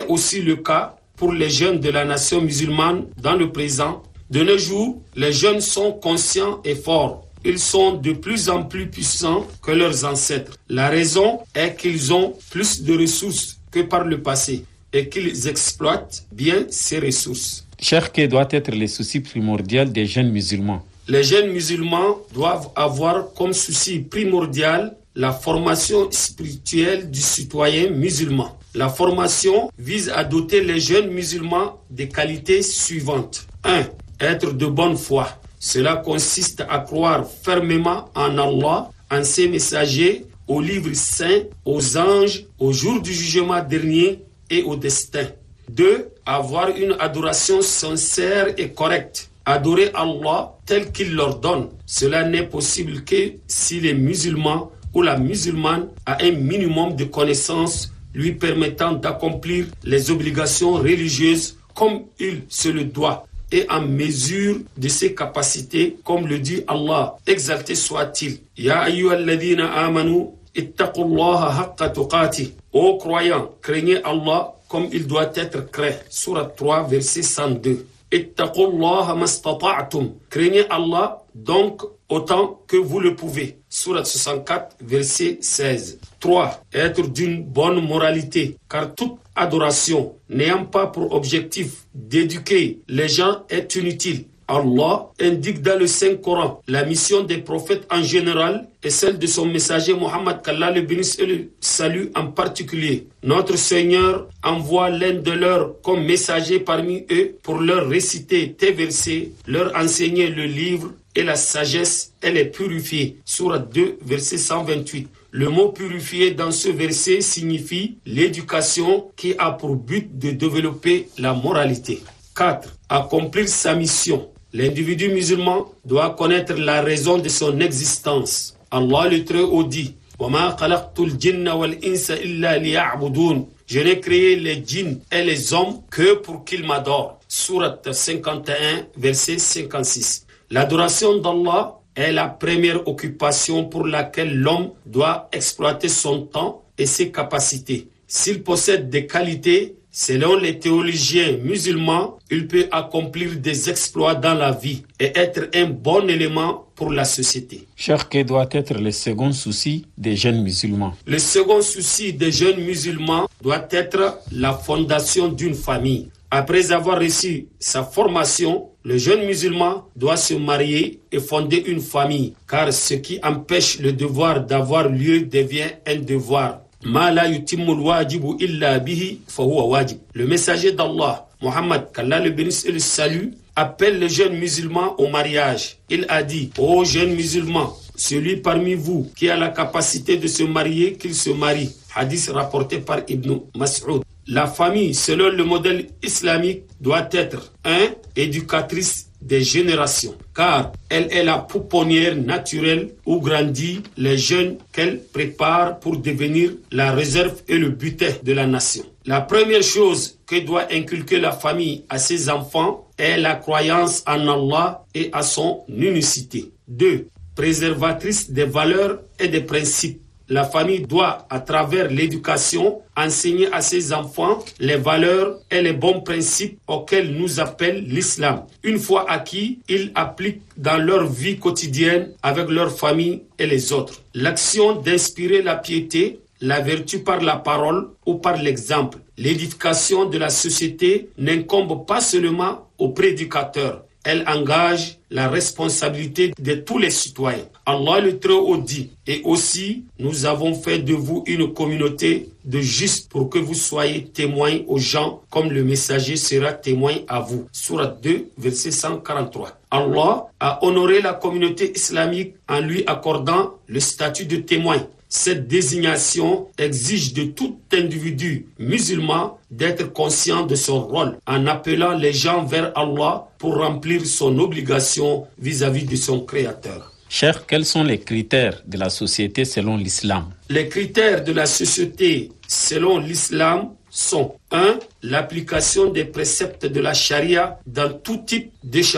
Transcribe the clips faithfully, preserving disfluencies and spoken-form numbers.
aussi le cas pour les jeunes de la nation musulmane dans le présent. De nos jours, les jeunes sont conscients et forts. Ils sont de plus en plus puissants que leurs ancêtres. La raison est qu'ils ont plus de ressources que par le passé et qu'ils exploitent bien ces ressources. Cheikh, quel doit être le souci primordial des jeunes musulmans? Les jeunes musulmans doivent avoir comme souci primordial la formation spirituelle du citoyen musulman. La formation vise à doter les jeunes musulmans des qualités suivantes. un. Être de bonne foi. Cela consiste à croire fermement en Allah, en ses messagers, aux livres saints, aux anges, au jour du jugement dernier et au destin. deux. Avoir une adoration sincère et correcte. Adorer Allah tel qu'il l'ordonne. Cela n'est possible que si les musulmans ou la musulmane a un minimum de connaissances lui permettant d'accomplir les obligations religieuses comme il se le doit et en mesure de ses capacités, comme le dit Allah, exalté soit-il. Ya ayyuhalladhina amanu ittaqullaha haqqa tuqatih. Ô croyants, craignez Allah comme il doit être craint. Sourate trois, verset cent deux. Ittaqullaha mastata'tum. Craignez Allah donc autant que vous le pouvez. Sourate soixante-quatre, verset seize. trois. Être d'une bonne moralité, car toute adoration n'ayant pas pour objectif d'éduquer les gens est inutile. Allah indique dans le Saint-Coran la mission des prophètes en général et celle de son messager Mohammed, qu'Allah le bénisse et le salue en particulier. Notre Seigneur envoie l'un de leurs comme messager parmi eux pour leur réciter tes versets, leur enseigner le livre et la sagesse, elle est purifiée. Sourate deux, verset cent vingt-huit. Le mot purifié dans ce verset signifie l'éducation qui a pour but de développer la moralité. quatre. Accomplir sa mission. L'individu musulman doit connaître la raison de son existence. Allah le Très-Haut dit « وَمَا خَلَقْتُ الْجِنَّ وَالْإِنسَ إِلَّا لِيَعْبُدُونَ » Je n'ai créé les djinns et les hommes que pour qu'ils m'adorent. Sourate cinquante et un, verset cinquante-six. L'adoration d'Allah est la première occupation pour laquelle l'homme doit exploiter son temps et ses capacités. S'il possède des qualités, selon les théologiens musulmans, il peut accomplir des exploits dans la vie et être un bon élément pour la société. Cheikh, quel doit être le second souci des jeunes musulmans? Le second souci des jeunes musulmans doit être la fondation d'une famille. Après avoir reçu sa formation, le jeune musulman doit se marier et fonder une famille, car ce qui empêche le devoir d'avoir lieu devient un devoir. Ma la yutimul wajibu illa bihi fa huwa wajib. Le messager d'Allah, Mohammed, qu'Allah le bénisse et le salue, appelle les jeunes musulmans au mariage. Il a dit: ô jeunes musulmans, celui parmi vous qui a la capacité de se marier, qu'il se marie. Hadith rapporté par Ibn Mas'ud. La famille, selon le modèle islamique, doit être un éducatrice des générations, car elle est la pouponnière naturelle où grandissent les jeunes qu'elle prépare pour devenir la réserve et le butin de la nation. La première chose que doit inculquer la famille à ses enfants est la croyance en Allah et à son unicité. deux. Préservatrice des valeurs et des principes. La famille doit, à travers l'éducation, enseigner à ses enfants les valeurs et les bons principes auxquels nous appelle l'islam. Une fois acquis, ils appliquent dans leur vie quotidienne avec leur famille et les autres. L'action d'inspirer la piété, la vertu par la parole ou par l'exemple. L'édification de la société n'incombe pas seulement aux prédicateurs. Elle engage la responsabilité de tous les citoyens. Allah le Très-Haut dit: et aussi nous avons fait de vous une communauté de justes pour que vous soyez témoins aux gens comme le messager sera témoin à vous. Sourate deux, verset cent quarante-trois. Allah a honoré la communauté islamique en lui accordant le statut de témoin. Cette désignation exige de tout individu musulman d'être conscient de son rôle en appelant les gens vers Allah pour remplir son obligation vis-à-vis de son Créateur. Cheikh, quels sont les critères de la société selon l'islam? Les critères de la société selon l'islam sont un. L'application des préceptes de la charia dans tout type d'échange.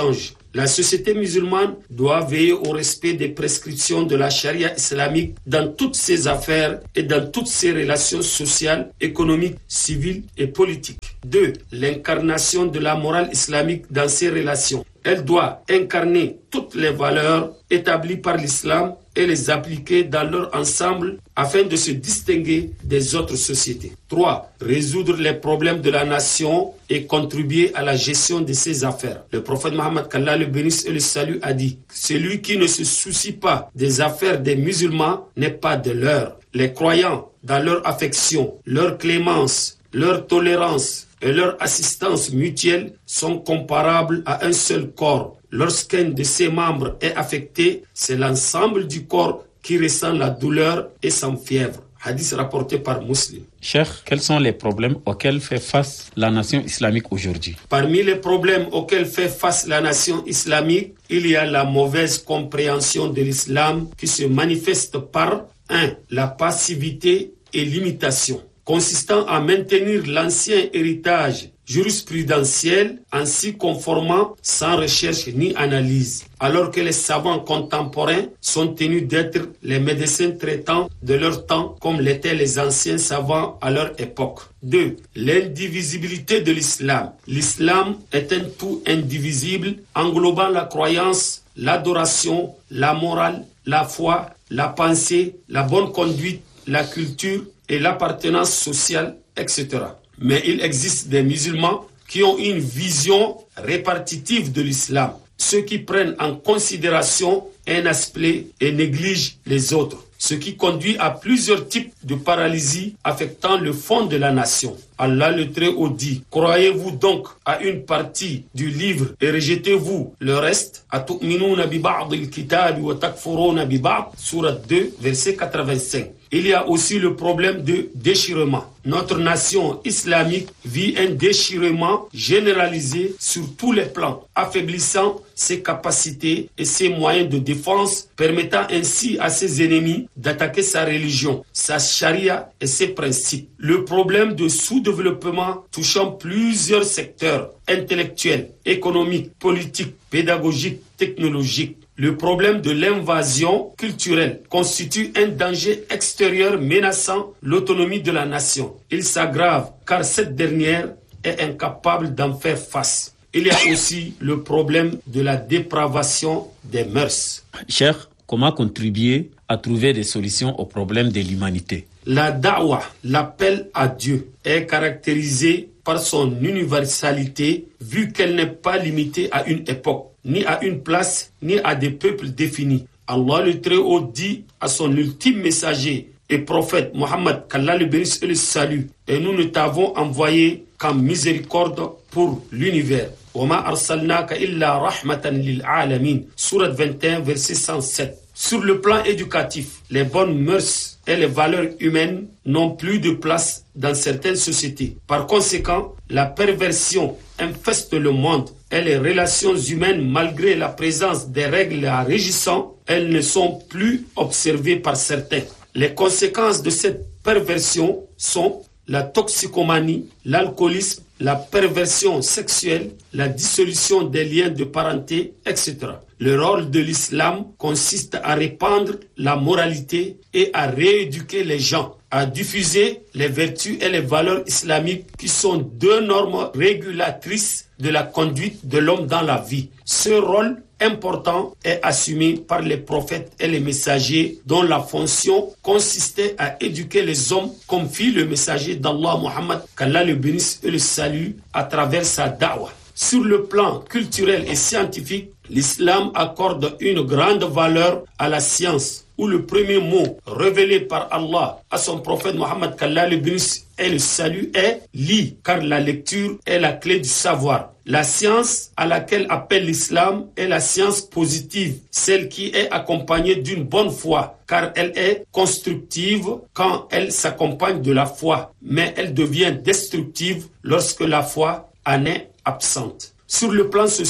La société musulmane doit veiller au respect des prescriptions de la charia islamique dans toutes ses affaires et dans toutes ses relations sociales, économiques, civiles et politiques. deux. L'incarnation de la morale islamique dans ses relations. Elle doit incarner toutes les valeurs établies par l'islam et les appliquer dans leur ensemble afin de se distinguer des autres sociétés. trois. Résoudre les problèmes de la nation et contribuer à la gestion de ses affaires. Le prophète Mohammed, qu'Allah le bénisse et le salue, a dit « Celui qui ne se soucie pas des affaires des musulmans n'est pas de leur. Les croyants, dans leur affection, leur clémence, leur tolérance et leur assistance mutuelle sont comparables à un seul corps. Lorsqu'un de ses membres est affecté, c'est l'ensemble du corps qui ressent la douleur et s'enfièvre. » Hadith rapporté par Muslim. Cheikh, quels sont les problèmes auxquels fait face la nation islamique aujourd'hui? Parmi les problèmes auxquels fait face la nation islamique, il y a la mauvaise compréhension de l'islam qui se manifeste par un. La passivité et l'imitation, consistant à maintenir l'ancien héritage jurisprudentiel en s'y conformant sans recherche ni analyse, alors que les savants contemporains sont tenus d'être les médecins traitants de leur temps comme l'étaient les anciens savants à leur époque. deux. L'indivisibilité de l'islam. L'islam est un tout indivisible englobant la croyance, l'adoration, la morale, la foi, la pensée, la bonne conduite, la culture et l'appartenance sociale, et cetera. Mais il existe des musulmans qui ont une vision répartitive de l'islam, ceux qui prennent en considération un aspect et négligent les autres, ce qui conduit à plusieurs types de paralysie affectant le fond de la nation. Allah le Très-Haut dit: croyez-vous donc à une partie du livre et rejetez-vous le reste? Atu'minuna bi ba'd al-kitab wa takfuruna bi ba'd. Sourate deux, verset quatre-vingt-cinq. Il y a aussi le problème de déchirement. Notre nation islamique vit un déchirement généralisé sur tous les plans, affaiblissant ses capacités et ses moyens de défense, permettant ainsi à ses ennemis d'attaquer sa religion, sa charia et ses principes. Le problème de sous-développement touchant plusieurs secteurs intellectuels, économiques, politiques, pédagogiques, technologiques. Le problème de l'invasion culturelle constitue un danger extérieur menaçant l'autonomie de la nation. Il s'aggrave car cette dernière est incapable d'en faire face. Il y a aussi le problème de la dépravation des mœurs. Cheikh, comment contribuer à trouver des solutions aux problèmes de l'humanité? La da'wah, l'appel à Dieu, est caractérisée par son universalité vu qu'elle n'est pas limitée à une époque, ni à une place, ni à des peuples définis. Allah le Très-Haut dit à son ultime messager et prophète Mohammed, qu'Allah le bénisse et le salue, et nous ne t'avons envoyé qu'en miséricorde pour l'univers. Wa ma arsalnaka illa rahmatan lil alamin. Sourate vingt et un, verset cent sept. Sur le plan éducatif, les bonnes mœurs et les valeurs humaines n'ont plus de place dans certaines sociétés. Par conséquent, la perversion infeste le monde et les relations humaines, malgré la présence des règles la régissant, elles ne sont plus observées par certains. Les conséquences de cette perversion sont la toxicomanie, l'alcoolisme, la perversion sexuelle, la dissolution des liens de parenté, et cetera. Le rôle de l'islam consiste à répandre la moralité et à rééduquer les gens, à diffuser les vertus et les valeurs islamiques qui sont deux normes régulatrices de la conduite de l'homme dans la vie. Ce rôle important est assumé par les prophètes et les messagers dont la fonction consistait à éduquer les hommes comme fit le messager d'Allah Muhammad, qu'Allah le bénisse et le salue, à travers sa da'wah. Sur le plan culturel et scientifique, l'islam accorde une grande valeur à la science, où le premier mot révélé par Allah à son prophète Mohammed, qu'Allah le bénisse et le salue, est « lis », car la lecture est la clé du savoir. La science à laquelle appelle l'islam est la science positive, celle qui est accompagnée d'une bonne foi, car elle est constructive quand elle s'accompagne de la foi, mais elle devient destructive lorsque la foi en est absente. Sur le plan social,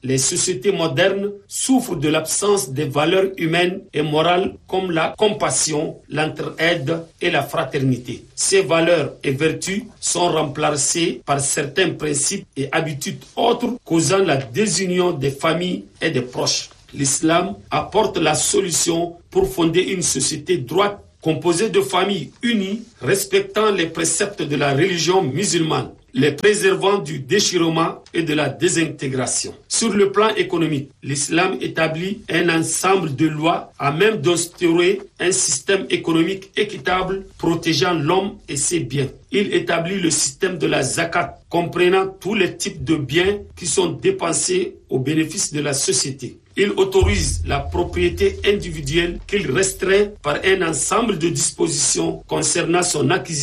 Les sociétés modernes souffrent de l'absence des valeurs humaines et morales comme la compassion, l'entraide et la fraternité. Ces valeurs et vertus sont remplacées par certains principes et habitudes autres causant la désunion des familles et des proches. L'islam apporte la solution pour fonder une société droite composée de familles unies respectant les préceptes de la religion musulmane, les préservant du déchirement et de la désintégration. Sur le plan économique, l'islam établit un ensemble de lois à même d'instaurer un système économique équitable protégeant l'homme et ses biens. Il établit le système de la zakat, comprenant tous les types de biens qui sont dépensés au bénéfice de la société. Il autorise la propriété individuelle qu'il restreint par un ensemble de dispositions concernant son acquisition